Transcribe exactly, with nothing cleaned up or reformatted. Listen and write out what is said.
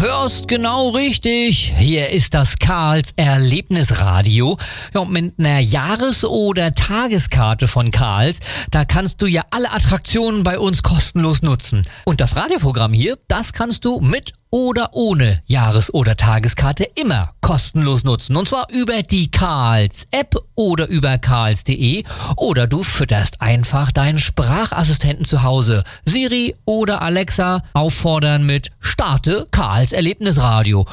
hörst genau richtig. Hier ist das Karls Erlebnisradio. Ja, und mit einer Jahres- oder Tageskarte von Karls, da kannst du ja alle Attraktionen bei uns kostenlos nutzen. Und das Radioprogramm hier, das kannst du mit oder ohne Jahres- oder Tageskarte immer kostenlos nutzen. Und zwar über die Karls-App oder über karls punkt de oder du fütterst einfach deinen Sprachassistenten zu Hause. Siri oder Alexa auffordern mit Starte Karls Erlebnisradio